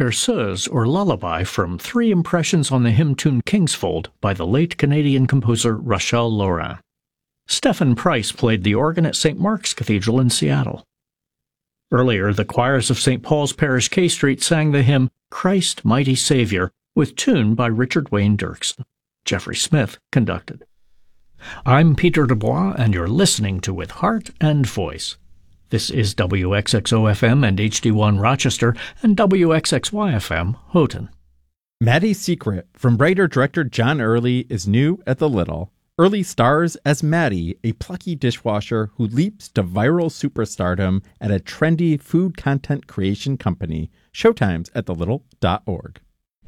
Berceuse, or Lullaby, from Three Impressions on the Hymn Tune Kingsfold by the late Canadian composer Rachel Laurin. Stephen Price played the organ at St. Mark's Cathedral in Seattle. Earlier, the choirs of St. Paul's Parish, K Street sang the hymn Christ Mighty Savior, with tune by Richard Wayne Dirksen. Jeffrey Smith conducted. I'm Peter Dubois, and you're listening to With Heart and Voice. This is WXXO-FM and HD1 Rochester and WXXY-FM Houghton. Maddie's Secret from writer-director John Early is new at the Little. Early stars as Maddie, a plucky dishwasher who leaps to viral superstardom at a trendy food content creation company. Showtimes at thelittle.org.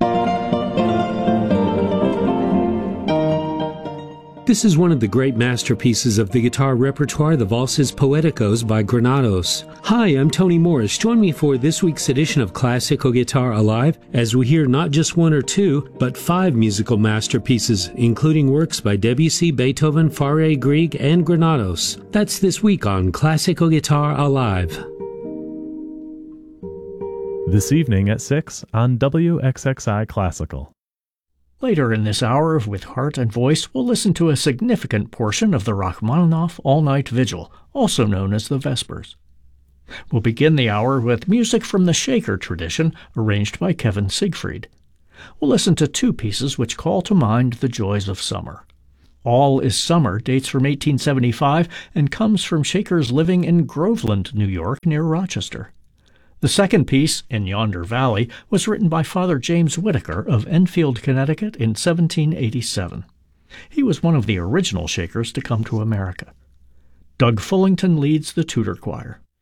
This is one of the great masterpieces of the guitar repertoire, the Valses Poeticos by Granados. Hi, I'm Tony Morris. Join me for this week's edition of Classical Guitar Alive as we hear not just one or two, but 5 musical masterpieces, including works by Debussy, Beethoven, Fauré, Grieg, and Granados. That's this week on Classical Guitar Alive. This evening at 6 on WXXI Classical. Later in this hour of With Heart and Voice, we'll listen to a significant portion of the Rachmaninoff All-Night Vigil, also known as the Vespers. We'll begin the hour with music from the Shaker tradition, arranged by Kevin Siegfried. We'll listen to 2 pieces which call to mind the joys of summer. All is Summer dates from 1875 and comes from Shakers living in Groveland, New York, near Rochester. The second piece, In Yonder Valley, was written by Father James Whitaker of Enfield, Connecticut in 1787. He was one of the original Shakers to come to America. Doug Fullington leads the Tudor Choir.